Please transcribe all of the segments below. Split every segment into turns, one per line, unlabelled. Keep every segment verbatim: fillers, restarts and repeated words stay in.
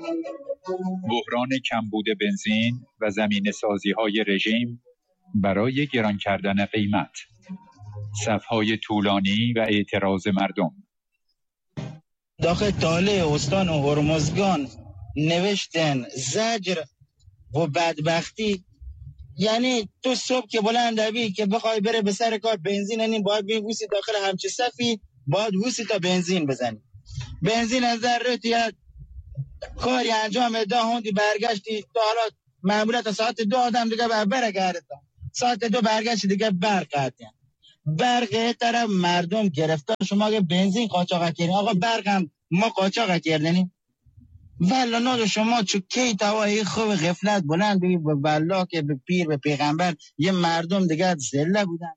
بحران کمبود بنزین و زمینه سازی های رژیم برای گران کردن قیمت، صفهای طولانی و اعتراض مردم.
داخل تاله استان و هرمزگان نوشتن زجر و بدبختی. یعنی تو صبح که بلند دوی که بخوای بره به سر کار بنزین اینی باید بیوسی داخل همچه صفی باید ووسی تا بنزین بزنی. بنزین از در رتیت کاری انجام ده هندی برگشتی تو حالا معمولا تا ساعت دو آدم دیگه بر برگرده تا ساعت دو برگشت دیگه برق قطعی برق طرف مردم گرفتار. شما که بنزین قاچاق کردین آقا برق هم ما قاچاق کردنیم. والا ناد شما چو کی توایی خوب غفلت بلند بگی به والله که به پیر به پیغمبر یه مردم دیگه زله بودن.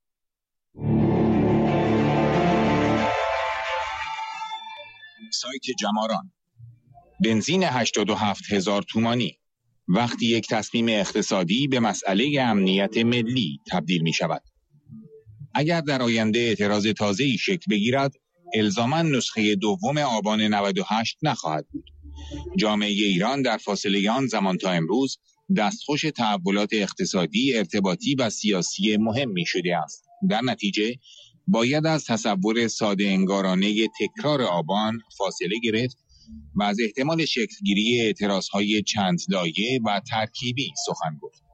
سایت جماران: بنزین هشتاد و هفت هزار تومانی وقتی یک تصمیم اقتصادی به مسئله امنیت ملی تبدیل می شود. اگر در آینده اعتراض تازه‌ای شکل بگیرد، الزاماً نسخه دوم آبان نود و هشت نخواهد بود. جامعه ایران در فاصله آن زمان تا امروز دستخوش تحولات اقتصادی، ارتباطی و سیاسی مهمی شده است. در نتیجه باید از تصور ساده انگارانه تکرار آبان فاصله گرفت و از احتمال شکلگیری اعتراضهای چند لایه و ترکیبی سخن گفت.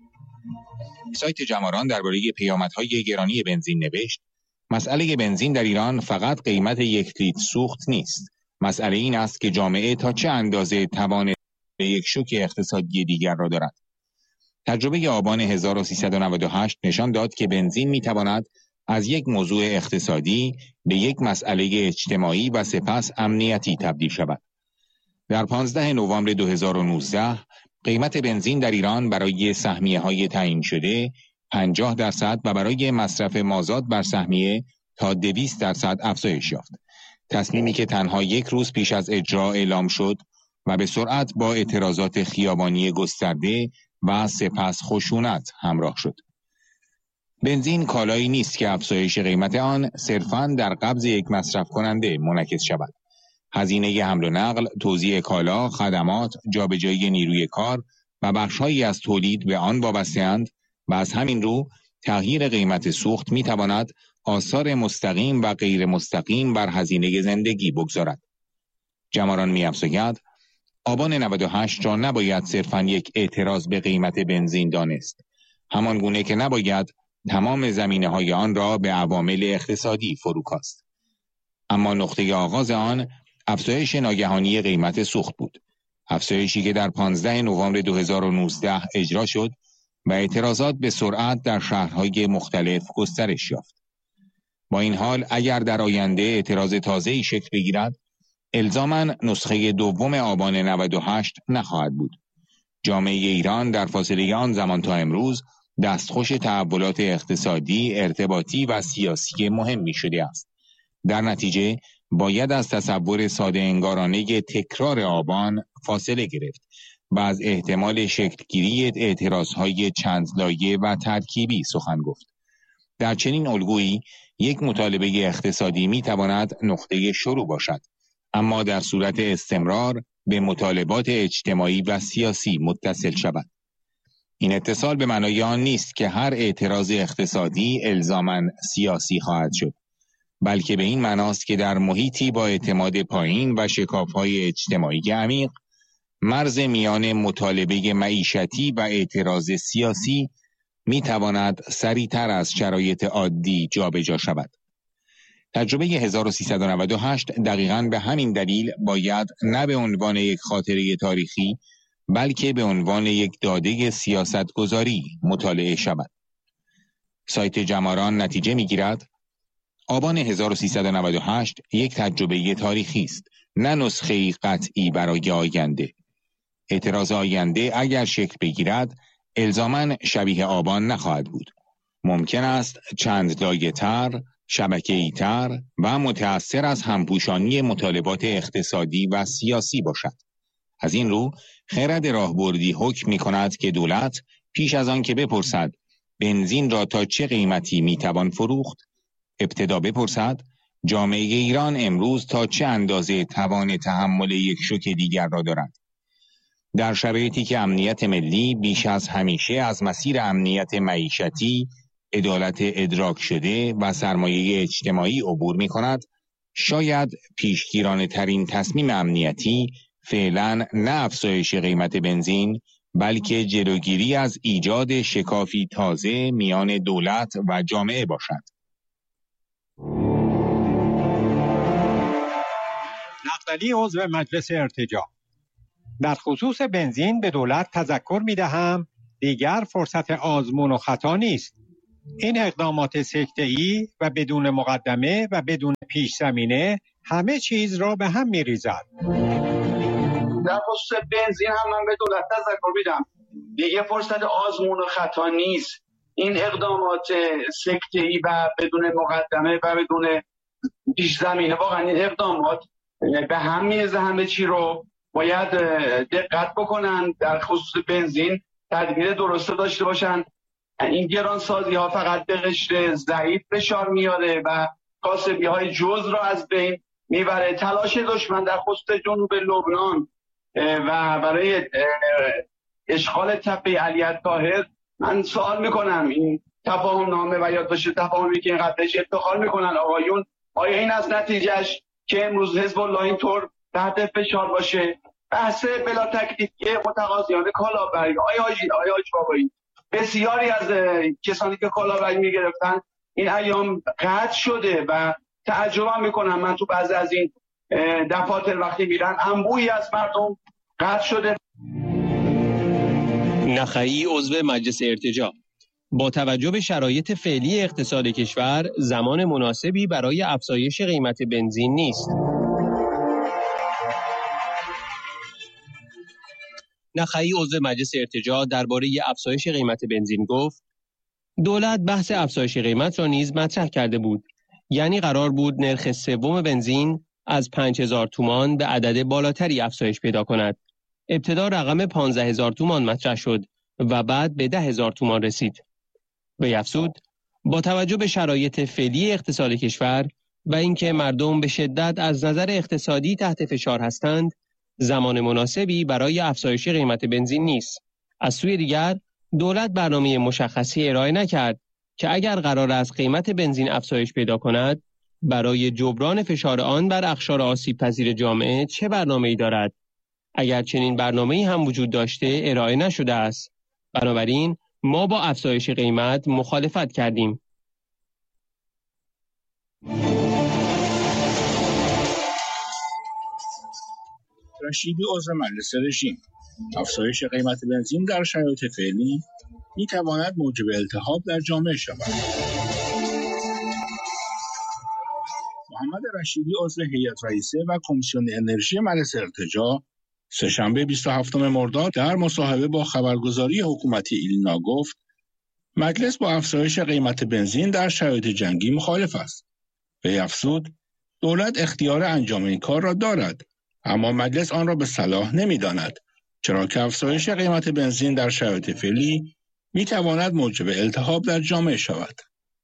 سایت جماران درباره پیامدهای گرانی بنزین نوشت: مسئله بنزین در ایران فقط قیمت یک لیتر سوخت نیست. مسئله این است که جامعه تا چه اندازه توان یک شوک اقتصادی دیگر را دارد. تجربه آبان هزار و سیصد و نود و هشت نشان داد که بنزین میتواند از یک موضوع اقتصادی به یک مسئله اجتماعی و سپس امنیتی تبدیل شود. در پانزده نوامبر دو هزار و نوزده قیمت بنزین در ایران برای سهمیه‌های تعیین شده پنجاه درصد و برای مصرف مازاد بر سهمیه تا دویست درصد افزایش یافت. تصمیمی که تنها یک روز پیش از اجرا اعلام شد و به سرعت با اعتراضات خیابانی گسترده و سپس خشونت همراه شد. بنزین کالایی نیست که افزایش قیمت آن صرفاً در قبض یک مصرف کننده منعکس شود. هزینه حمل و نقل، توزیع کالا، خدمات، جابجایی نیروی کار و بخش‌هایی از تولید به آن وابسته‌اند و از همین رو تغییر قیمت سوخت می‌تواند آثار مستقیم و غیر مستقیم بر هزینه زندگی بگذارد. جماران می‌افزاید: آبان نود و هشت را نباید صرفاً یک اعتراض به قیمت بنزین دانست، همان گونه که نباید تمام زمینه‌های آن را به عوامل اقتصادی فرو کاست. اما نقطه آغاز آن افزایش ناگهانی قیمت سوخت بود. افزایشی که در پانزده نوامبر دو هزار و نوزده اجرا شد و اعتراضات به سرعت در شهرهای مختلف گسترش یافت. با این حال اگر در آینده اعتراض تازه‌ای شکل بگیرد، الزاماً نسخه دوم آبان نود و هشت نخواهد بود. جامعه ایران در فاصله آن زمان تا امروز دستخوش تحولات اقتصادی، ارتباطی و سیاسی مهمی شده است. در نتیجه باید از تصور ساده انگارانه تکرار آبان فاصله گرفت و از احتمال شکلگیری اعتراضهای چند لایه و ترکیبی سخن گفت. در چنین الگویی یک مطالبه اقتصادی می تواند نقطه شروع باشد، اما در صورت استمرار به مطالبات اجتماعی و سیاسی متصل شود. این اتصال به معنای آن نیست که هر اعتراض اقتصادی الزاماً سیاسی خواهد شد، بلکه به این معناست که در محیطی با اعتماد پایین و شکاف‌های اجتماعی عمیق، مرز میان مطالبه معیشتی و اعتراض سیاسی می تواند سریعتر از شرایط عادی جابجا شود. تجربه هزار و سیصد و نود و هشت دقیقاً به همین دلیل باید نه به عنوان یک خاطره تاریخی، بلکه به عنوان یک داده سیاستگذاری مطالعه شود. سایت جماران نتیجه می‌گیرد: آبان هزار و سیصد و نود و هشت یک تجربه تاریخی است، نه نسخه‌ای قطعی برای آینده. اعتراض آینده اگر شکل بگیرد، الزاماً شبیه آبان نخواهد بود. ممکن است چند لایه‌تر، شبکه‌ای تر و متأثر از همپوشانی مطالبات اقتصادی و سیاسی باشد. از این رو خرد راهبردی حکم می‌کند که دولت پیش از آن که بپرسد بنزین را تا چه قیمتی میتوان فروخت، ابتدا بپرسد جامعه ایران امروز تا چه اندازه توان تحمل یک شوک دیگر را دارد؟ در شرایطی که امنیت ملی بیش از همیشه از مسیر امنیت معیشتی، عدالت ادراک شده و سرمایه اجتماعی عبور می کند، شاید پیشگیرانه ترین تصمیم امنیتی فعلا نه افزایش قیمت بنزین، بلکه جلوگیری از ایجاد شکافی تازه میان دولت و جامعه باشد.
نقدلی عضو مجلس ارتجاع: در خصوص بنزین به دولت تذکر می دهم دیگر فرصت آزمون و خطا نیست. این اقدامات سکته‌ای و بدون مقدمه و بدون پیش زمینه همه چیز را به هم می ریزد.
در خصوص بنزین هم من به دولت تذکر میدم دیگه فرصت آزمون و خطا نیست. این اقدامات سکته‌ای و بدون مقدمه و بدون پیش زمینه، واقعا این اقدامات به هم میریزه. همه چی رو باید دقت بکنن. در خصوص بنزین تدبیر درست داشته باشن. این گرانسازی ها فقط به قشر ضعیف فشار میاره و کاسبی های جز را از بین میبره. تلاش دشمن در خصوص جنوب لبنان و برای اشغال تپه علی الطاهر، من سوال میکنم این تفاهم نامه و یادداشت تفاهمی که اینقدر بهش افتخار میکنن آقایون، آیا این از نتیجهش که امروز حزب الله اینطور تحت فشار باشه؟ بحث بلا تکلیفی متقاضیان کالابری، آیا حاجی آیا حاج بابایی، بسیاری از کسانی که کالابری میگرفتن این ایام قطع شده و تعجب میکنم. من تو بعضی از این دفاتر وقتی میرن انبوهی از مردم قطع شده.
نخعی عضو مجلس ارتجاع: با توجه به شرایط فعلی اقتصاد کشور زمان مناسبی برای افزایش قیمت بنزین نیست. نخعی عضو مجلس ارتجاع درباره افزایش قیمت بنزین گفت: دولت بحث افزایش قیمت را نیز مطرح کرده بود. یعنی قرار بود نرخ سوم بنزین از پنج هزار تومان به عدد بالاتری افزایش پیدا کند. ابتدا رقم پانزده هزار تومان مطرح شد و بعد به ده هزار تومان رسید. وی افزود: با توجه به شرایط فعلی اقتصاد کشور و اینکه مردم به شدت از نظر اقتصادی تحت فشار هستند، زمان مناسبی برای افزایش قیمت بنزین نیست. از سوی دیگر دولت برنامه مشخصی ارائه نکرد که اگر قرار است قیمت بنزین افزایش پیدا کند، برای جبران فشار آن بر اقشار آسیب پذیر جامعه چه برنامه‌ای دارد؟ اگر چنین برنامه‌ای هم وجود داشته ارائه نشده است. بنابراین ما با افزایش قیمت مخالفت کردیم.
رشیدی عضو مجلس رژیم: افزایش قیمت بنزین در شرایط فعلی می تواند موجب التهاب در جامعه شود. محمد رشیدی عضو هیئت رئیسه و کمیسیون انرژی مجلس ارتجاع سه‌شنبه بیست و هفتم مرداد در مصاحبه با خبرگزاری حکومتی ایلنا گفت: مجلس با افزایش قیمت بنزین در شرایط جنگی مخالف است. وی افزود: دولت اختیار انجام این کار را دارد، اما مجلس آن را به صلاح نمی‌داند، چرا که افزایش قیمت بنزین در شرایط فعلی می‌تواند موجب التهاب در جامعه شود.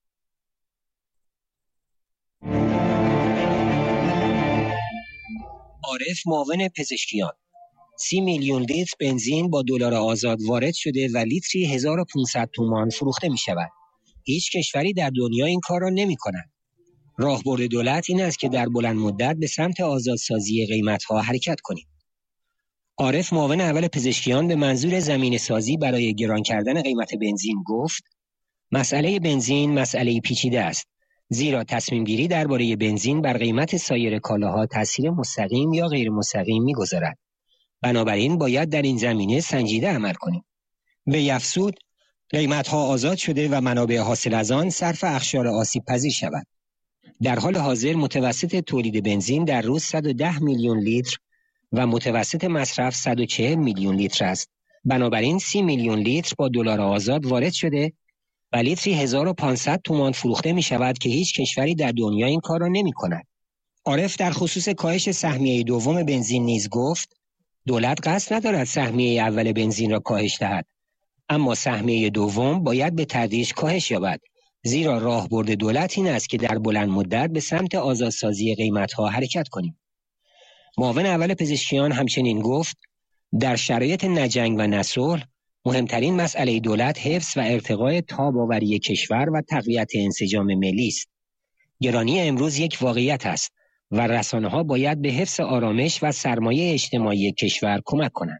عارف معاون پزشکیان: سی میلیون لیتر بنزین با دلار آزاد وارد شده و لیتری هزار و پانصد تومان فروخته می شود. هیچ کشوری در دنیا این کار را نمی کند. راهبرد دولت این است که در بلند مدت به سمت آزادسازی قیمت‌ها حرکت کنیم. عارف معاون اول پزشکیان به منظور زمینه سازی برای گران کردن قیمت بنزین گفت: مسئله بنزین مسئله پیچیده است، زیرا تصمیم گیری درباره بنزین بر قیمت سایر کالاها تأثیر مستقیم یا غیر مستقیم می‌گذارد. بنابراین باید در این زمینه سنجیده عمل کنیم. وی افزود: قیمت‌ها آزاد شده و منابع حاصل از آن صرف اقشار آسیب پذیر شود. در حال حاضر متوسط تولید بنزین در روز صد و ده میلیون لیتر و متوسط مصرف صد و چهل میلیون لیتر است. بنابراین سی میلیون لیتر با دلار آزاد وارد شده و لیتری هزار و پانصد تومان فروخته می شود که هیچ کشوری در دنیا این کار را نمی کند. عارف در خصوص کاهش سهمیه دوم بنزین نیز گفت: دولت قصد ندارد سهمیه اول بنزین را کاهش دهد، اما سهمیه دوم باید به تدریج کاهش یابد زیرا راهبرد دولت این است که در بلند مدت به سمت آزادسازی قیمت‌ها حرکت کنیم. معاون اول پزشکیان همچنین گفت در شرایط نه جنگ و نه صلح مهمترین مسئله دولت حفظ و ارتقای تاب‌آوری کشور و تقویت انسجام ملی است. گرانی امروز یک واقعیت است و رسانه‌ها باید به حفظ آرامش و سرمایه اجتماعی کشور کمک کنند.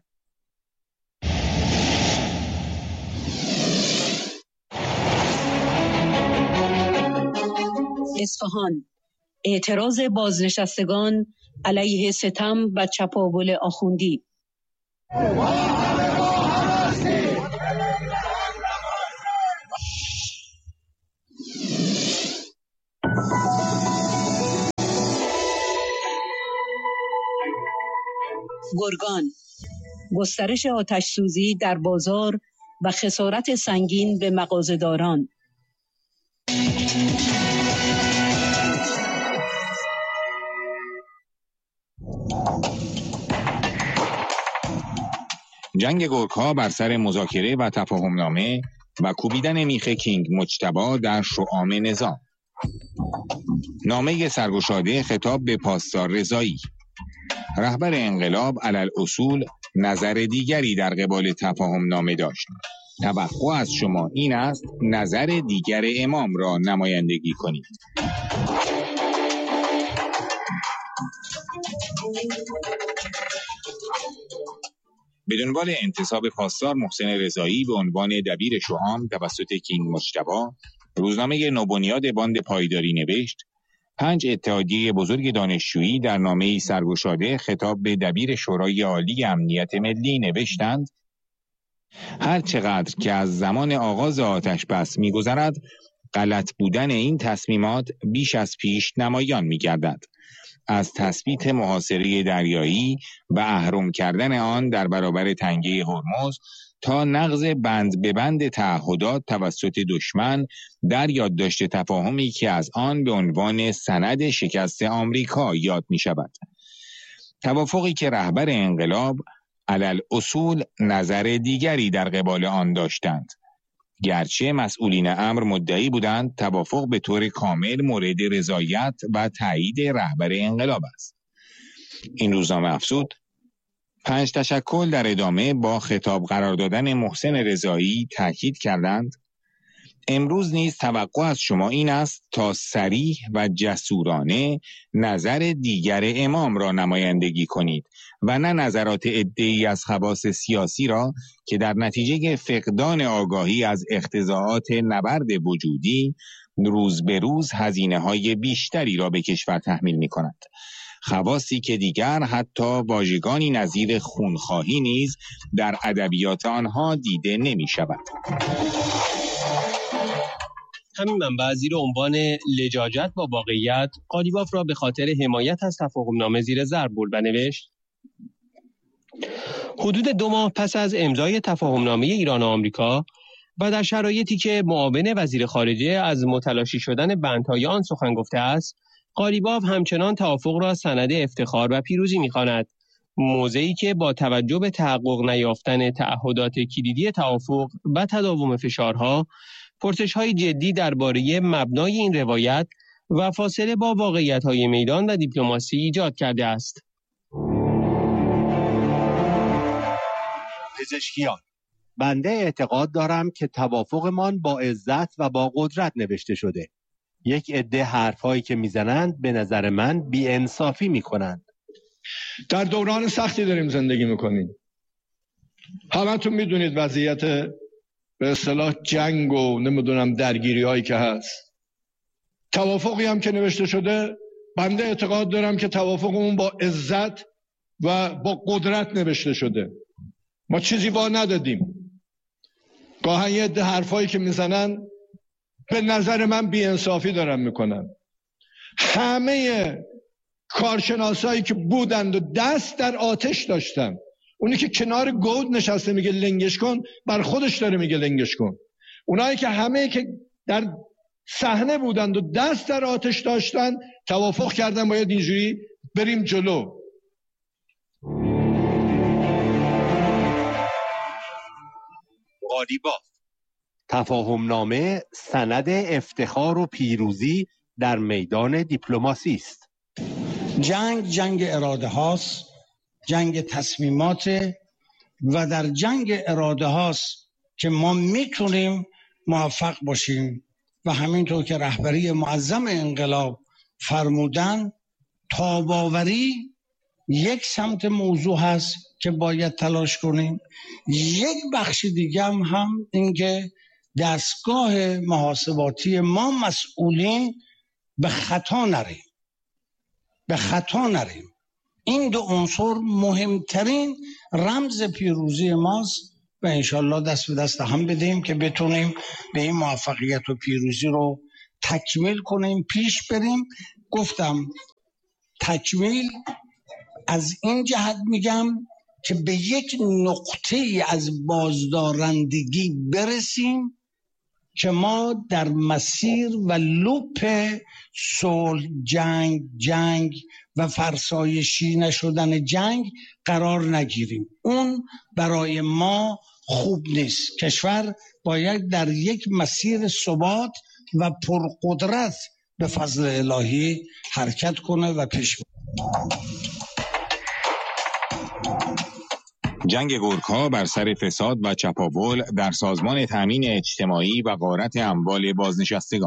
اصفهان: اعتراض بازنشستگان علیه ستم و چپاول آخوندی. گرگان: گسترش آتش‌سوزی در بازار و خسارت سنگین به مغازه‌داران.
جنگ گرگ‌ها بر سر مذاکره و تفاهمنامه و کوبیدن میخ کینگ مجتبی در شعام نظام. نامه سرگشاده خطاب به پاسدار رضایی. رهبر انقلاب علی‌الاصول نظر دیگری در قبال تفاهمنامه داشت. توقع از شما این است نظر دیگر امام را نمایندگی کنید. به دنبال انتصاب پاسدار محسن رضایی به عنوان دبیر شعام توسط کینگ مجتبی، روزنامه نوبنیاد باند پایداری نوشت پنج اتحادیه بزرگ دانشجویی در نامه‌ای سرگشاده خطاب به دبیر شورای عالی امنیت ملی نوشتند هر چقدر که از زمان آغاز آتش بس می‌گذرد، غلط بودن این تصمیمات بیش از پیش نمایان می‌گردد. از تثبیت محاصره دریایی و اهرم کردن آن در برابر تنگه هرمز تا نقض بند به بند تعهدات توسط دشمن در یادداشت تفاهمی که از آن به عنوان سند شکست آمریکا یاد می شود. توافقی که رهبر انقلاب علی‌الاصول نظر دیگری در قبال آن داشتند. گرچه مسئولین امر مدعی بودند توافق به طور کامل مورد رضایت و تایید رهبر انقلاب است. این روزنامه افزود پنج تشکل در ادامه با خطاب قرار دادن محسن رضایی تاکید کردند امروز نیز توقع از شما این است تا صریح و جسورانه نظر دیگر امام را نمایندگی کنید و نه نظرات عده‌ای از خواص سیاسی را که در نتیجه فقدان آگاهی از اختزاعات نبرد وجودی روز به روز هزینه‌های بیشتری را به کشور تحمیل می‌کند. خواصی که دیگر حتی واژگانی نظیر خونخواهی نیز در ادبیات آنها دیده نمی‌شود.
همین منبع زیر عنوان لجاجت با واقعیت قالیباف را به خاطر حمایت از تفاهمنامه زیر ضرب برد و نوشت حدود دو ماه پس از امضای تفاهمنامه ایران و آمریکا و در شرایطی که معاون وزیر خارجه از متلاشی شدن بندهای آن سخن گفته است، قالیباف همچنان توافق را سند افتخار و پیروزی می‌خواند. موضعی که با توجه به تحقق نیافتن تعهدات کلیدی توافق و تداوم فشارها، پرسش‌های جدی درباره مبنای این روایت و فاصله با واقعیت‌های میدان و دیپلماسی ایجاد کرده است.
پزشکیان: بنده اعتقاد دارم که توافقمان با عزت و با قدرت نوشته شده. یک عده حرفایی که میزنند به نظر من بی‌انصافی میکنند.
در دوران سختی داریم زندگی میکنیم. همتون میدونید وضعیت به اصطلاح جنگ و نمیدونم درگیری هایی که هست. توافقی هم که نوشته شده بنده اعتقاد دارم که توافقمون با عزت و با قدرت نوشته شده. ما چیزی وا ندادیم. گاهن یه عده حرفایی که میزنن به نظر من بی‌انصافی دارن میکنن. همه کارشناسایی که بودند و دست در آتش داشتن، اونی که کنار گود نشسته میگه لنگش کن، بر خودش داره میگه لنگش کن. اونایی که همه که در صحنه بودند و دست در آتش داشتن توافق کردن باید اینجوری بریم جلو.
قالیباف: تفاهمنامه سند افتخار و پیروزی در میدان دیپلماسی است.
جنگ جنگ اراده هاست، جنگ تصمیمات و در جنگ اراده هاست که ما میتونیم موفق باشیم و همینطور که رهبری معظم انقلاب فرمودن تاباوری یک سمت موضوع هست که باید تلاش کنیم. یک بخش دیگه هم, هم این که دستگاه محاسباتی ما مسئولین به خطا نریم به خطا نریم این دو عنصر مهمترین رمز پیروزی ماست و انشالله دست به دست هم بدیم که بتونیم به این موفقیت و پیروزی رو تکمیل کنیم، پیش بریم. گفتم تکمیل از این جهت میگم که به یک نقطه از بازدارندگی برسیم که ما در مسیر و لوپ صلح، جنگ جنگ و فرسایشی نشدن جنگ قرار نگیریم. اون برای ما خوب نیست. کشور باید در یک مسیر ثبات و پرقدرت به فضل الهی حرکت کنه و پیش بره.
جنگ گورکا بر سر فساد و چپاول در سازمان تامین اجتماعی و غارت اموال بازنشستگان.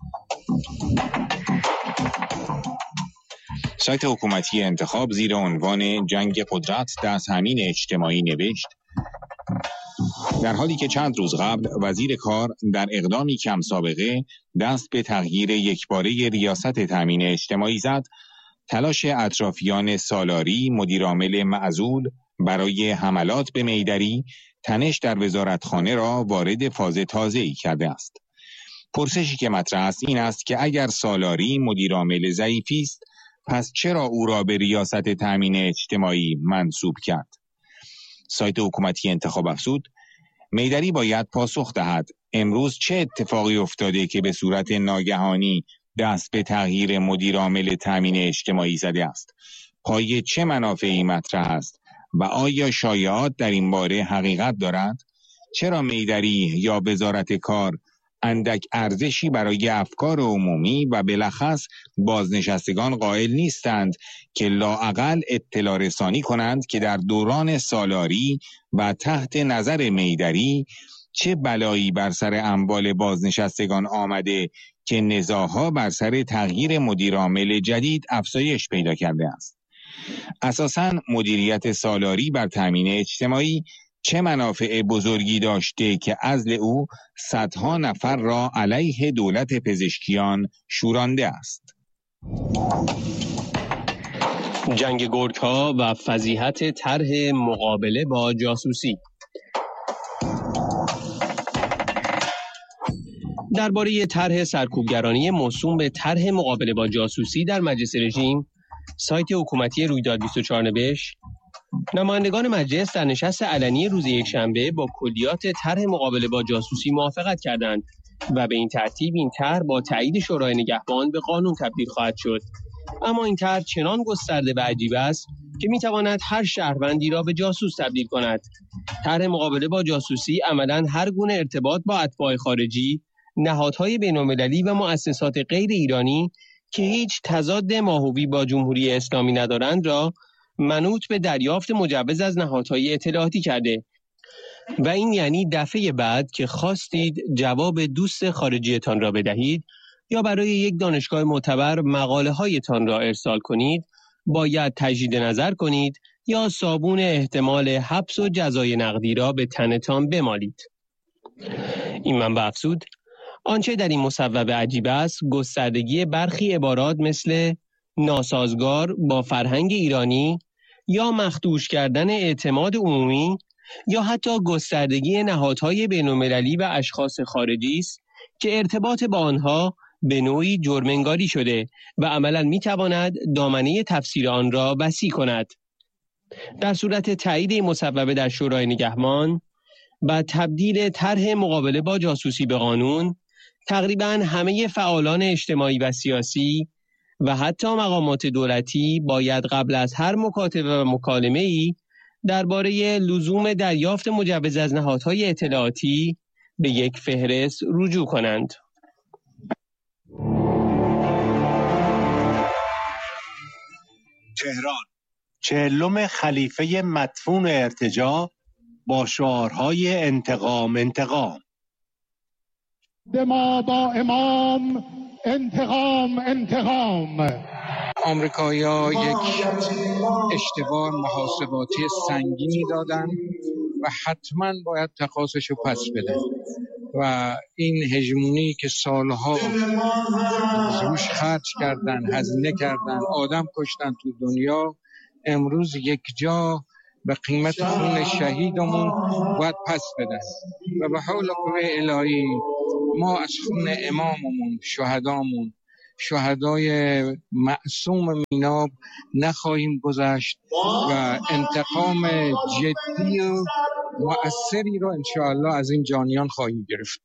سایت حکومتی انتخاب زیر عنوان جنگ قدرت در تامین اجتماعی نوشت: در حالی که چند روز قبل وزیر کار در اقدامی کم سابقه دست به تغییر یکباره ریاست تامین اجتماعی زد، تلاش اطرافیان سالاری مدیرعامل معزول برای حملات به میدری تنش در وزارتخانه را وارد فاز تازه‌ای کرده است. پرسشی که مطرح است این است که اگر سالاری مدیرعامل ضعیفی است، پس چرا او را به ریاست تامین اجتماعی منصوب کرد؟ سایت حکومتی انتخاب افزود: میدری باید پاسخ دهد امروز چه اتفاقی افتاده که به صورت ناگهانی دست به تغییر مدیرعامل تامین اجتماعی زده است؟ پای چه منافعی مطرح است و آیا شایعات در این باره حقیقت دارد؟ چرا میدری یا وزارت کار اندک ارزشی برای افکار عمومی و بالاخص بازنشستگان قائل نیستند که لااقل اطلاع رسانی کنند که در دوران سالاری و تحت نظر میدری چه بلایی بر سر اموال بازنشستگان آمده که نزاعها بر سر تغییر مدیرعامل جدید افزایش پیدا کرده است؟ اساساً مدیریت سالاری بر تامین اجتماعی چه منافع بزرگی داشته که عزل او صدها نفر را علیه دولت پزشکیان شورانده است؟
جنگ گورکا و فضیحت طرح مقابله با جاسوسی. درباره طرح سرکوبگرانی موسوم به طرح مقابله با جاسوسی در مجلس رژیم، سایت حکومتی رویداد بیست و چهار نوشت: نمایندگان مجلس در نشست علنی روز یکشنبه با کلیات طرح مقابله با جاسوسی موافقت کردند و به این ترتیب این طرح با تایید شورای نگهبان به قانون تبدیل خواهد شد. اما این طرح چنان گسترده و عجیب است که میتواند هر شهروندی را به جاسوس تبدیل کند. طرح مقابله با جاسوسی عملاً هر گونه ارتباط با اتباع خارجی، نهادهای بین‌المللی و مؤسسات غیر ایرانی که هیچ تضاد ماهوی با جمهوری اسلامی ندارند را منوط به دریافت مجوز از نهادهای اطلاعاتی کرده و این یعنی دفعه بعد که خواستید جواب دوست خارجیتان را بدهید یا برای یک دانشگاه معتبر مقاله هایتان را ارسال کنید، باید تجدید نظر کنید یا صابون احتمال حبس و جزای نقدی را به تنتان بمالید. این منبع افزود: آنچه در این مصوبه عجیب است گستردگی برخی عبارات مثل ناسازگار با فرهنگ ایرانی یا مخدوش کردن اعتماد عمومی یا حتی گستردگی نهادهای بین‌المللی و اشخاص خارجی است که ارتباط با آنها به نوعی جرم‌انگاری شده و عملاً می‌تواند دامنه تفسیر آن را وسیع کند. در صورت تایید این مصوبه در شورای نگهبان و تبدیل طرح مقابله با جاسوسی به قانون، تقریباً همه فعالان اجتماعی و سیاسی و حتی مقامات دولتی باید قبل از هر مکاتبه و مکالمه‌ای درباره لزوم دریافت مجوز از نهادهای اطلاعاتی به یک فهرست رجوع کنند.
تهران، چهلم خلیفه مدفون ارتجاع با شعارهای انتقام انتقام.
به ما با امام انتقام انتقام.
آمریکایی‌ها یک اشتباه محاسباتی سنگینی دادن و حتما باید تقاضاشو پس بدن و این هژمونی که سالها روش خرج کردن، هزینه کردن، آدم کشتن تو دنیا، امروز یک جا به قیمت خون شهیدمون باید پس بدن و به حول قوه الهی ما از خون اماممون، شهدامون، شهدای معصوم میناب نخواهیم گذشت و انتقام جدی و مؤثری رو انشاءالله از این جانیان خواهیم گرفت.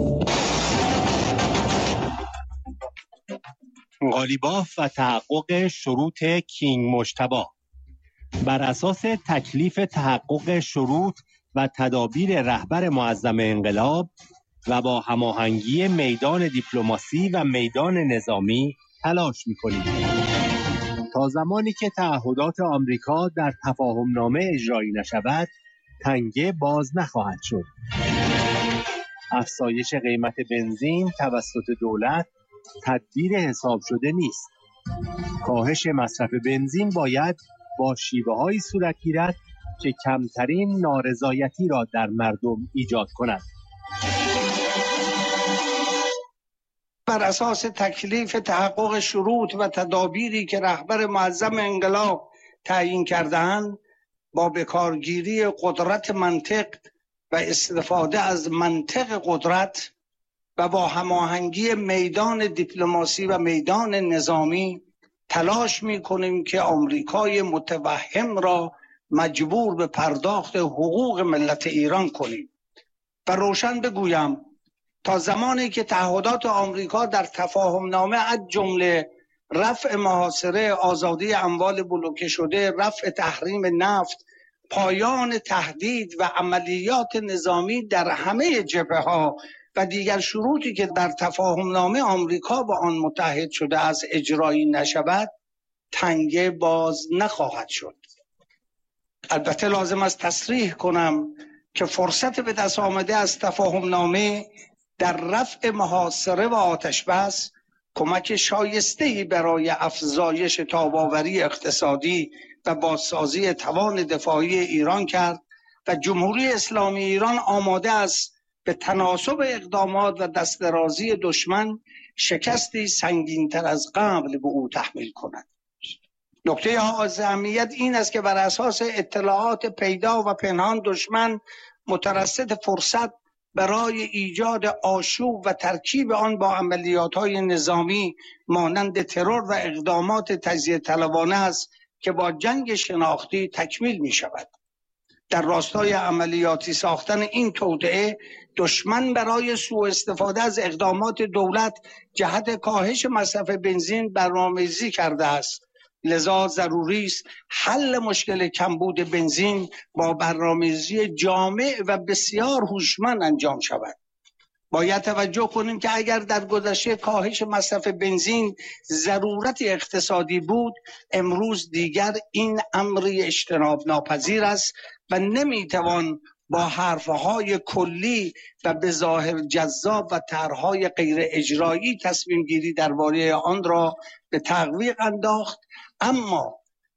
قالیباف و تحقق شروط کینگ مجتبی. بر اساس تکلیف تحقق شروط و تدابیر رهبر معظم انقلاب و با هماهنگی میدان دیپلماسی و میدان نظامی تلاش می‌کنیم تا زمانی که تعهدات آمریکا در تفاهمنامه اجرایی نشود تنگه باز نخواهد شد. افزایش قیمت بنزین توسط دولت تدبیر حساب شده نیست. کاهش مصرف بنزین باید با شیوه‌هایی صورت گیرد که کمترین نارضایتی را در مردم ایجاد کند.
بر اساس تکلیف تحقق شروط و تدابیری که رهبر معظم انقلاب تعیین کرده‌اند، با بکارگیری قدرت منطق و استفاده از منطق قدرت و با هماهنگی میدان دیپلماسی و میدان نظامی تلاش می‌کنیم که آمریکای متوهم را مجبور به پرداخت حقوق ملت ایران کنیم و روشن بگویم تا زمانی که تعهدات آمریکا در تفاهمنامه از جمله رفع محاصره، آزادی اموال بلوکه شده، رفع تحریم نفت، پایان تهدید و عملیات نظامی در همه جبهه‌ها و دیگر شروطی که در تفاهمنامه آمریکا با آن متحد شده از اجرایی نشود، تنگه باز نخواهد شد. البته لازم است تصریح کنم که فرصت به دست آمده از تفاهمنامه در رفع محاصره و آتش بس کمک شایسته‌ای برای افزایش تاب‌آوری اقتصادی و بازسازی توان دفاعی ایران کرد و جمهوری اسلامی ایران آماده است به تناسب اقدامات و دست درازی دشمن شکستی سنگین‌تر از قبل به او تحمیل کند. نکته حائز اهمیت این است که بر اساس اطلاعات پیدا و پنهان دشمن مترصد فرصت برای ایجاد آشوب و ترکیب آن با عملیات‌های نظامی مانند ترور و اقدامات تجزیه طلبانه است که با جنگ شناختی تکمیل می شود. در راستای عملیاتی ساختن این توطئه دشمن برای سوء استفاده از اقدامات دولت جهت کاهش مصرف بنزین برنامه‌ریزی کرده است. لذا ضروری است حل مشکل کمبود بنزین با برنامه‌ریزی جامع و بسیار هوشمند انجام شود. باید توجه کنیم که اگر در گذشته کاهش مصرف بنزین ضرورت اقتصادی بود، امروز دیگر این امری اجتناب ناپذیر است و نمیتوان با حرفهای کلی و به ظاهر جذاب و طرحهای غیر اجرایی تصمیم گیری درباره آن را به تعویق انداخت. اما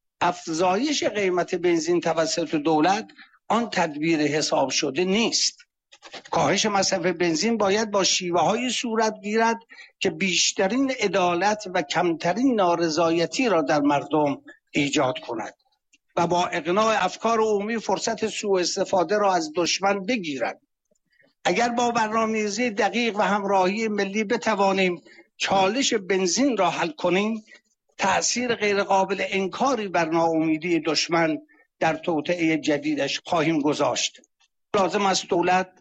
افزایش قیمت بنزین توسط دولت آن تدبیر حساب شده نیست. کاهش مصرف بنزین باید با شیوه‌های صورت گیرد که بیشترین عدالت و کمترین نارضایتی را در مردم ایجاد کند و با اقناع افکار عمومی فرصت سوء استفاده را از دشمن بگیرد. اگر با برنامه‌ریزی دقیق و همراهی ملی بتوانیم چالش بنزین را حل کنیم، تأثیر غیرقابل انکاری بر ناامیدی دشمن در توطئه جدیدش خواهیم گذاشت. لازم است دولت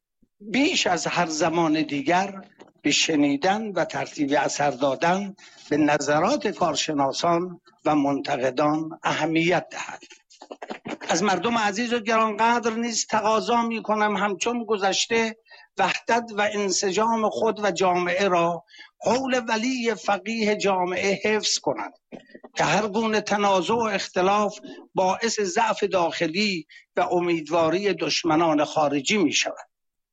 بیش از هر زمان دیگر به شنیدن و ترتیب اثر دادن به نظرات کارشناسان و منتقدان اهمیت دهد. از مردم عزیز و گرانقدر نیز تقاضا می کنم همچون گذشته وحدت و انسجام خود و جامعه را قول ولی فقیه جامعه حفظ کنند که هر گونه تنازع و اختلاف باعث ضعف داخلی و امیدواری دشمنان خارجی می شود.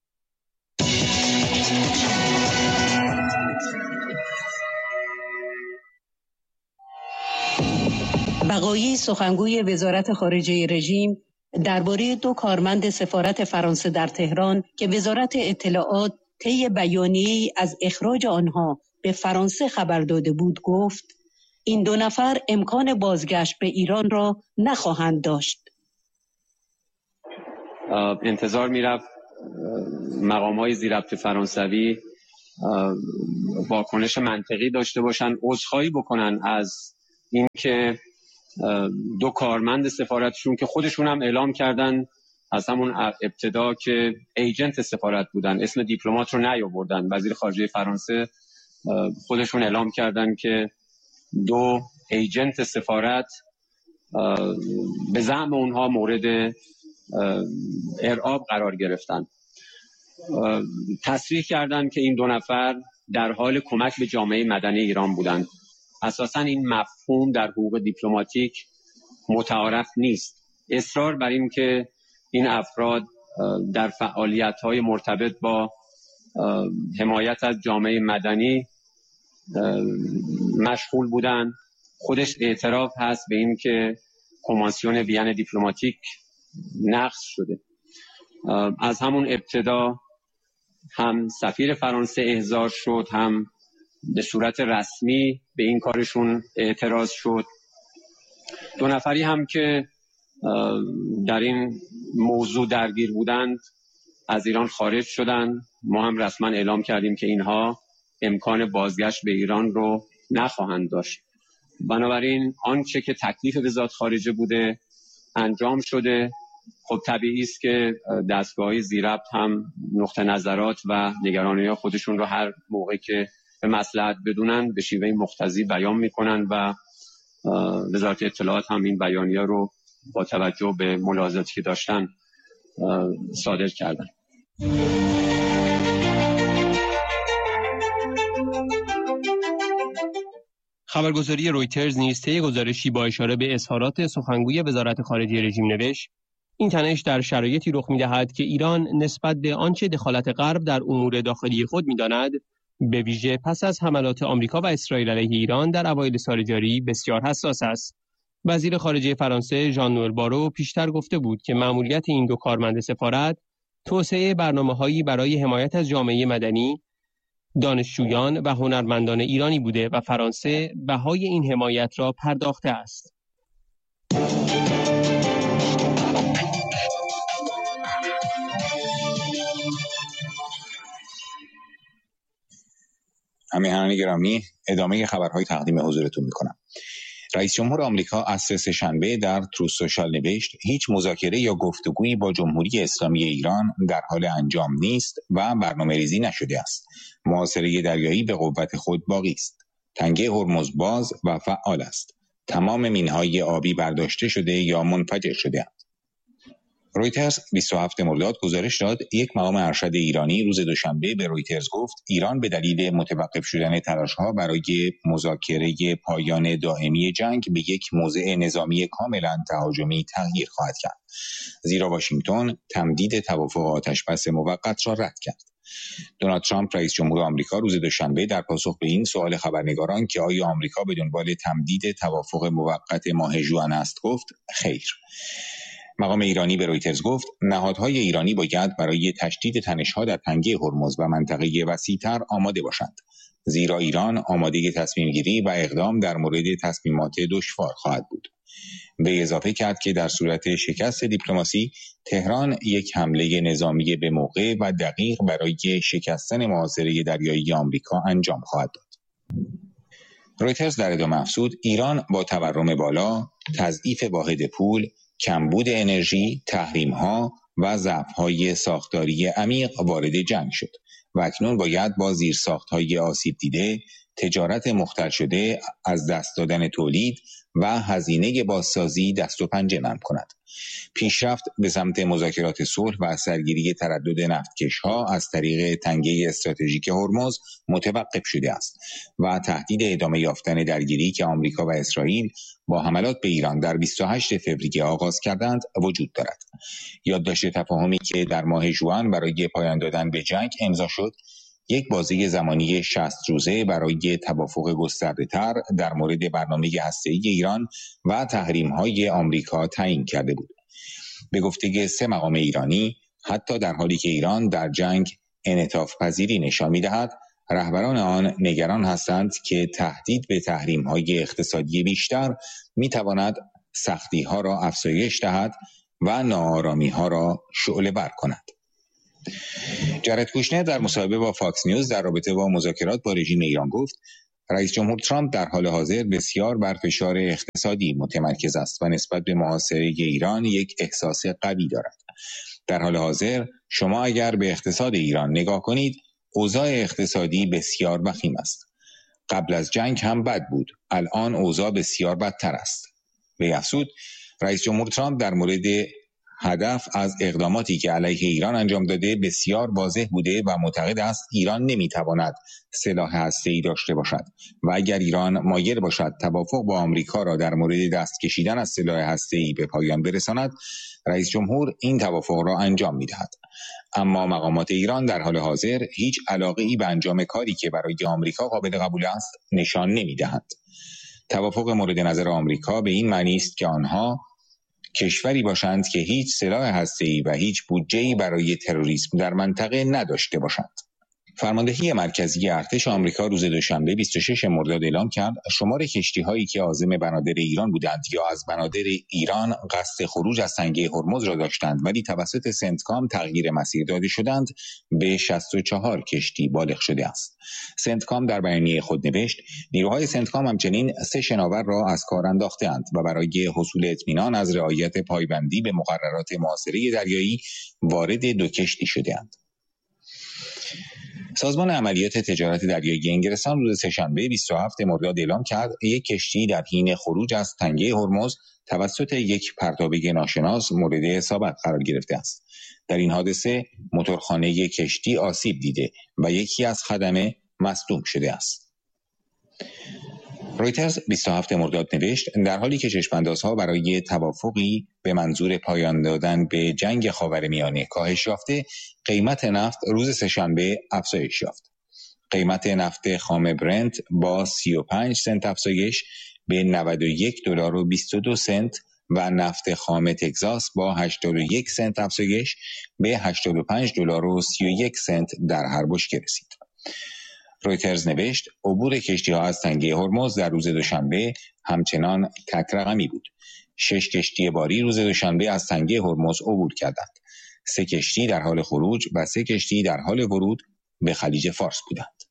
بقایی سخنگوی وزارت خارجه رژیم درباره دو کارمند سفارت فرانسه در تهران که وزارت اطلاعات طی بیانیه‌ای از اخراج آنها به فرانسه خبر داده بود گفت این دو نفر امکان بازگشت به ایران را نخواهند داشت.
انتظار میرفت مقام‌های زیربط فرانسوی واکنش منطقی داشته باشن، عذرخواهی بکنن از اینکه دو کارمند سفارتشون که خودشون هم اعلام کردن از همون ابتدا که ایجنت سفارت بودن، اسم دیپلمات رو نیاوردن، وزیر خارجه فرانسه خودشون اعلام کردن که دو ایجنت سفارت به زعم اونها مورد ارعاب قرار گرفتن. تصریح کردن که این دو نفر در حال کمک به جامعه مدنی ایران بودند. اساساً این مفهوم در حقوق دیپلماتیک متعارف نیست. اصرار بر این که این افراد در فعالیت‌های مرتبط با حمایت از جامعه مدنی مشغول بودن، خودش اعتراف هست به این که کنوانسیون وین دیپلماتیک نقض شده. از همون ابتدا هم سفیر فرانسه احضار شد، هم به صورت رسمی به این کارشون اعتراض شد. دو نفری هم که در این موضوع درگیر بودند از ایران خارج شدند. ما هم رسما اعلام کردیم که اینها امکان بازگشت به ایران رو نخواهند داشت. بنابراین آنچه که تکلیف وزارت خارجه بوده انجام شده. خب طبیعی است که دستگاه‌های زیربط هم نقطه نظرات و نگرانی‌های خودشون رو هر موقع که به مصلحت بدونن به شیوه مقتضی بیان میکنن و وزارت اطلاعات هم این بیانیه رو با توجه به ملاحظاتی که داشتن صادر کردن.
خبرگزاری رویترز نیز طی گزارشی با اشاره به اظهارات سخنگوی وزارت خارجه رژیم نوشت این تنش در شرایطی رخ می‌دهد که ایران نسبت به آنچه دخالت غرب در امور داخلی خود می‌داند، به ویژه پس از حملات آمریکا و اسرائیل علیه ایران در اوایل سال جاری بسیار حساس است. وزیر خارجه فرانسه ژان نوئل بارو پیشتر گفته بود که مأموریت این دو کارمند سفارت توسعه برنامه‌هایی برای حمایت از جامعه مدنی، دانشجویان و هنرمندان ایرانی بوده و فرانسه بهای این حمایت را پرداخته است.
همراهان گرامی، ادامه خبرهای تقدیم حضورتون میکنم. رئیس جمهور آمریکا از سه‌شنبه در تروث سوشال نوشت هیچ مذاکره یا گفتگویی با جمهوری اسلامی ایران در حال انجام نیست و برنامه ریزی نشده است. محاصره دریایی به قوت خود باقی است. تنگه هرمز باز و فعال است. تمام مینهای آبی برداشته شده یا منفجر شده اند. رویترز بیست و هفتم مرداد گزارش داد یک مقام ارشد ایرانی روز دوشنبه به رویترز گفت ایران به دلیل متوقف شدن تلاش‌ها برای مذاکره پایان دائمی جنگ به یک موضع نظامی کاملا تهاجمی تغییر خواهد کرد، زیرا واشنگتن تمدید توافق آتش‌بس موقت را رد کرد. دونالد ترامپ رئیس جمهور آمریکا روز دوشنبه در پاسخ به این سوال خبرنگاران که آیا آمریکا به دنبال تمدید توافق موقت ماه ژوئن است گفت خیر. مقام ایرانی به رویترز گفت نهادهای ایرانی باید برای تشدید تنش‌ها در تنگه هرمز و منطقه وسیع‌تر آماده باشند، زیرا ایران آماده تصمیم گیری و اقدام در مورد تصمیمات دشوار خواهد بود. به اضافه کرد که در صورت شکست دیپلماسی تهران یک حمله نظامی به موقع و دقیق برای شکستن محاصره دریایی آمریکا انجام خواهد داد. رویترز در ادامه افزود ایران با تورم بالا، تضعیف واحد پول، کمبود انرژی، تحریم‌ها و ضعف‌های ساختاری عمیق وارد جنگ شد و اکنون باید با زیرساخت‌های آسیب دیده، تجارت مختل شده، از دست دادن تولید و هزینه بازسازی دست و پنجه نرم کند. پیشرفت به سمت مذاکرات صلح و سرگیری تردد نفتکش‌ها از طریق تنگه استراتژیک هرمز متوقف شده است و تهدید ادامه یافتن درگیری که آمریکا و اسرائیل با حملات به ایران در بیست و هشتم فوریه آغاز کردند وجود دارد. یادداشت تفاهمی که در ماه ژوئن برای پایان دادن به جنگ امضا شد، یک بازه زمانی شصت روزه برای توافق گسترده‌تر در مورد برنامه هسته‌ای ایران و تحریم‌های آمریکا تعیین کرده بود. به گفته سه مقام ایرانی، حتی در حالی که ایران در جنگ انعطاف پذیری نشان می‌دهد، رهبران آن نگران هستند که تهدید به تحریم‌های اقتصادی بیشتر می‌تواند سختی‌ها را افزایش دهد و ناآرامی‌ها را شعله‌ور کند. جارد کوشنر در مصاحبه با فاکس نیوز در رابطه با مذاکرات با رژیم ایران گفت: رئیس جمهور ترامپ در حال حاضر بسیار بر فشار اقتصادی متمرکز است و نسبت به محاصره ایران یک احساس قوی دارد. در حال حاضر شما اگر به اقتصاد ایران نگاه کنید، اوضاع اقتصادی بسیار وخیم است. قبل از جنگ هم بد بود، الان اوضاع بسیار بدتر است. به افزود، رئیس جمهور ترامپ در مورد هدف از اقداماتی که علیه ایران انجام داده بسیار واضح بوده و معتقد است ایران نمیتواند سلاح هسته‌ای داشته باشد و اگر ایران مایل باشد توافق با آمریکا را در مورد دست کشیدن از سلاح هسته‌ای به پایان برساند، رئیس جمهور این توافق را انجام میدهد. اما مقامات ایران در حال حاضر هیچ علاقه‌ای به انجام کاری که برای آمریکا قابل قبول است نشان نمیدهند. توافق مورد نظر آمریکا به این معنی است که آنها کشوری باشند که هیچ سلاح هسته‌ای و هیچ بودجه‌ای برای تروریسم در منطقه نداشته باشند. فرماندهی مرکزی ارتش آمریکا روز دوشنبه بیست و ششم مرداد اعلام کرد شمار کشتی‌هایی که عازم بنادر ایران بودند یا از بنادر ایران قصد خروج از تنگه هرمز را داشتند ولی توسط سنتکام تغییر مسیر داده شدند به شصت و چهار کشتی بالغ شده است. سنتکام در بیانیه خود نوشت: نیروهای سنتکام همچنین سه شناور را از کار انداخته‌اند و برای حصول اطمینان از رعایت پایبندی به مقررات محاصره دریایی وارد دو کشتی شده‌اند. سازمان عملیات تجارت دریایی انگلستان روز سه‌شنبه بیست و هفتم مرداد اعلام کرد یک کشتی در حین خروج از تنگه هرمز توسط یک پرتابه ناشناس مورد اصابت قرار گرفته است. در این حادثه موتورخانه کشتی آسیب دیده و یکی از خدمه مصدوم شده است. رویترز بیست و هفتم مرداد نوشت در حالی که چشم‌اندازها برای توافقی به منظور پایان دادن به جنگ خاورمیانه کاهش یافته، قیمت نفت روز سه‌شنبه افزایش یافت. قیمت نفت خام برنت با سی و پنج سنت افزایش به نود و یک دلار و بیست و دو سنت و نفت خام تگزاس با هشتاد و یک سنت افزایش به هشتاد و پنج دلار و سی و یک سنت در هر بشکه رسید. رویترز نوشت عبور کشتی‌ها از تنگه هرمز در روز دوشنبه همچنان تک رقمی بود. شش کشتی باری روز دوشنبه از تنگه هرمز عبور کردند. سه کشتی در حال خروج و سه کشتی در حال ورود به خلیج فارس بودند.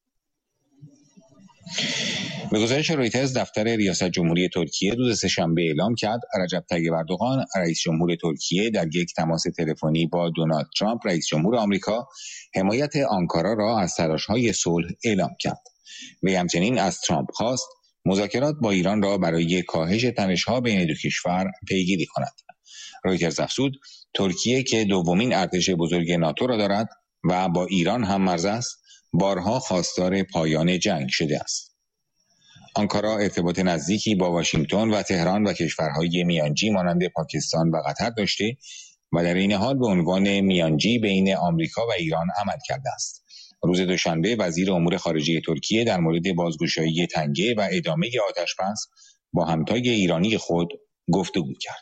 به گزارش رویترز دفتر ریاست جمهوری ترکیه روز سه‌شنبه اعلام کرد رجب طیب اردوغان رئیس جمهور ترکیه در یک تماس تلفنی با دونالد ترامپ رئیس جمهور آمریکا حمایت آنکارا را از تلاش‌های صلح اعلام کرد. وی همچنین از ترامپ خواست مذاکرات با ایران را برای کاهش تنش‌ها بین دو کشور پیگیری کند. رویترز افزود ترکیه که دومین ارتش بزرگ ناتو را دارد و با ایران هم مرز است، بارها خواستار پایان جنگ شده است. آنکارا ارتباط نزدیکی با واشنگتن و تهران و کشورهای میانجی مانند پاکستان و قطر داشته و در این حال به عنوان میانجی بین آمریکا و ایران عمل کرده است. روز دوشنبه وزیر امور خارجه ترکیه در مورد بازگشایی تنگه و ادامه آتش‌بس با همتای ایرانی خود گفتگو کرد.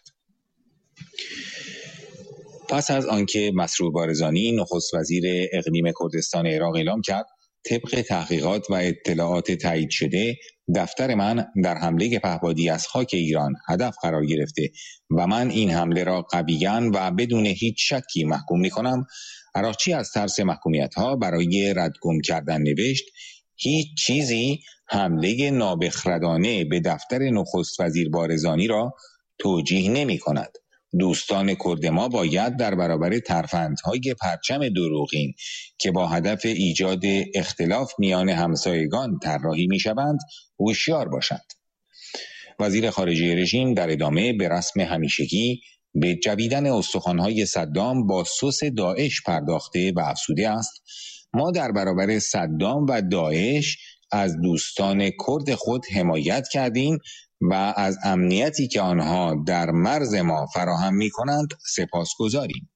پس از آنکه مسرور بارزانی نخست وزیر اقلیم کردستان عراق اعلام کرد طبق تحقیقات و اطلاعات تایید شده دفتر من در حمله پهپادی از خاک ایران هدف قرار گرفته و من این حمله را قویاً و بدون هیچ شکی محکوم می‌کنم. عراقچی از ترس محکومیت‌ها برای ردگم کردن نوشت هیچ چیزی حمله نابخردانه به دفتر نخست وزیر بارزانی را توجیه نمی‌کند. دوستان کرد ما باید در برابر ترفندهای پرچم دروغین که با هدف ایجاد اختلاف میان همسایگان طراحی می‌شوند هوشیار باشند. وزیر خارجه رژیم در ادامه به رسم همیشگی به جویدن استخوان‌های صدام با سس داعش پرداخته و افزوده است: ما در برابر صدام و داعش از دوستان کرد خود حمایت کردیم و از امنیتی که آنها در مرز ما فراهم می‌کنند سپاسگزاریم.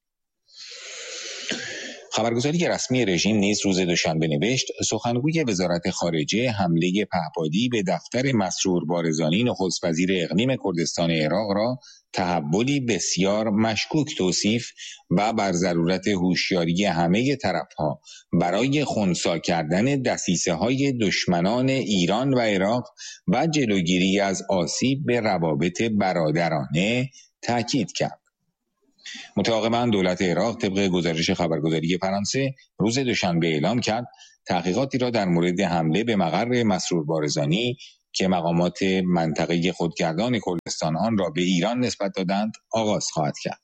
خبرگزاری رسمی رژیم نیز روز دوشنبه نوشت سخنگوی وزارت خارجه حمله پهپادی به دفتر مسرور بارزانی نخست وزیر اقلیم کردستان عراق را تحولی بسیار مشکوک توصیف و بر ضرورت هوشیاری همه طرف‌ها برای خنثی کردن دسیسه‌های دشمنان ایران و عراق و جلوگیری از آسیب به روابط برادرانه تاکید کرد. متعاقباً دولت عراق طبق گزارش خبرگزاری فرانسه روز دوشنبه اعلام کرد تحقیقاتی را در مورد حمله به مقر مسرور بارزانی که مقامات منطقه خودگردان کردستان آن را به ایران نسبت دادند آغاز خواهد کرد.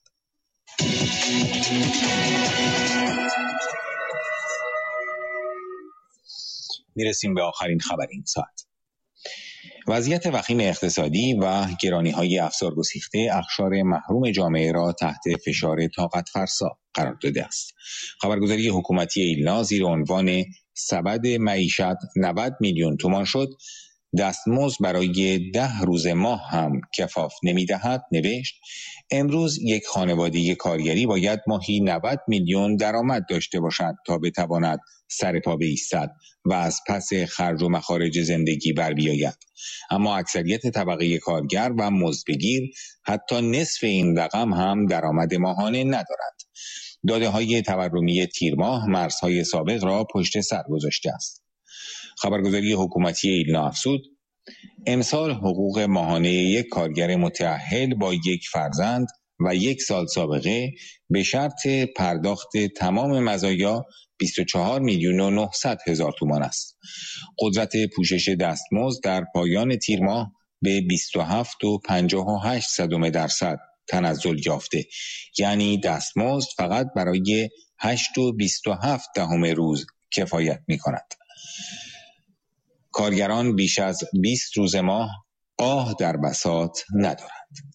میرسیم به آخرین خبر این ساعت. وضعیت وخیم اقتصادی و گرانی‌های افزار گسیخته اقشار محروم جامعه را تحت فشار طاقت فرسا قرار داده است. خبرگزاری حکومتی ایلنا زیر عنوان سبد معیشت نود میلیون تومان شد، دستمزد برای ده روز ماه هم کفاف نمی‌دهد نوشت امروز یک خانواده کارگری باید ماهی نود میلیون درآمد داشته باشد تا بتواند سر پا بایستد و از پس خرج و مخارج زندگی بر بیاید. اما اکثریت طبقه کارگر و مزدبگیر حتی نصف این رقم هم درآمد ماهانه ندارد. داده‌های تورمی تیر ماه مرزهای سابق را پشت سر گذاشته است. خبرگزاری حکومتی ایلنا افزود امسال حقوق ماهانه یک کارگر متأهل با یک فرزند و یک سال سابقه به شرط پرداخت تمام مزایا بیست و چهار میلیون و نهصد هزار تومان است. قدرت پوشش دستمزد در پایان تیر ماه به بیست و هفت و پنجاه و هشت صدم درصد تنزل یافته، یعنی دستمزد فقط برای هشت و بیست و هفت دهم روز کفایت می کند. کارگران بیش از بیست روز ماه آه در بساط ندارند.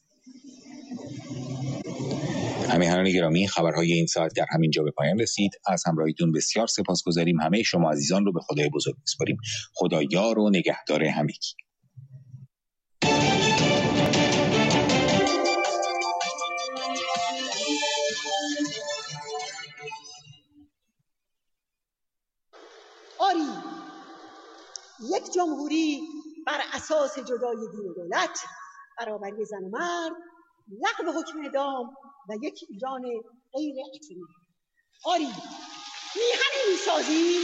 همیهنان گرامی، خبرهای این ساعت در همین جا به پایان رسید. از همراهیتون بسیار سپاسگزاریم. همه شما عزیزان رو به خدای بزرگ میسپاریم. خدا یار و نگهدار همگی.
آری یک جمهوری بر اساس جدای دین و دولت، برابری زن و مرد، لغو حکم اعدام و یک ایران غیر اتمی. آری میهنی میسازی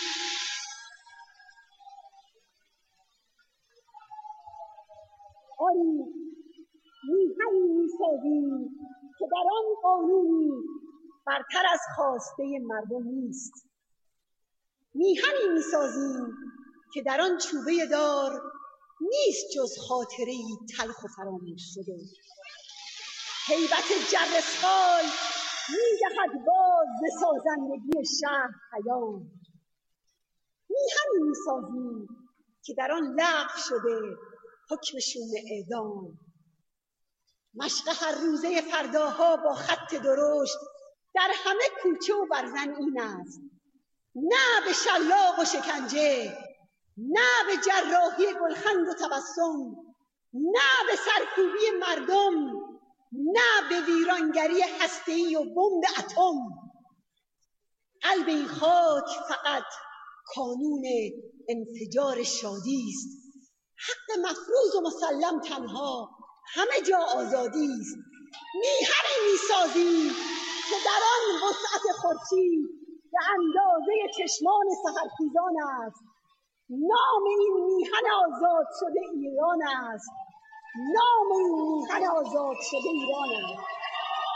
آری میهنی میسازی که در آن قانونی برتر از خواسته مردم نیست. میهنی میسازی که در آن چوبه دار نیست جز خاطره‌ای تلخ و فراموش شده. هیبت جرسخال می‌دهد باز ز سازندگی شهر پیام. میهنی میسازی که در آن لغو شده حکم شوم اعدام. مشق هر روزه فرداها با خط درشت در همه کوچه و برزن این است: نه به شلاق و شکنجه، نه به جراحی گلخند و تبسم، نه به سرکوبی مردم، نه به ویرانگری هسته‌ای و بمب اتم. قلب این خاک فقط کانون انفجار شادی است. حق مفروض و مسلم تنها همه جا آزادی است. میهنی میسازی که در آن وسعت خورشید به اندازه چشمان سحرخیزان است. نام این میهن آزاد شده ایران است. نام این میهن آزاد شده ایران است.